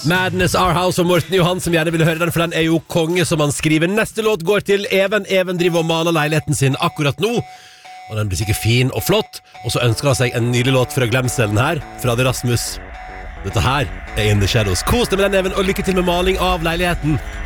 Madness Our House og Morten Johan som gjerne vil høre den, for den er jo konge som han skriver. Neste låt går til Even. Even driver og maler leiligheten sin akkurat nå, og den blir sikkert fin og flott. Og så ønsker han seg en nylig låt fra Glemselen her, fra The Rasmus. Dette her er In The Shadows. Kos deg med den, Even, og lykke til med maling av leiligheten.